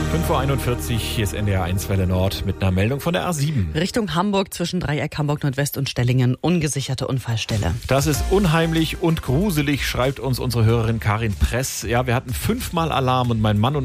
5:41 Uhr, hier ist NDR 1 Welle Nord mit einer Meldung von der A7. Richtung Hamburg zwischen Dreieck Hamburg Nordwest und Stellingen, ungesicherte Unfallstelle. Das ist unheimlich und gruselig, schreibt uns unsere Hörerin Karin Press. Ja, wir hatten 5-mal Alarm und mein Mann und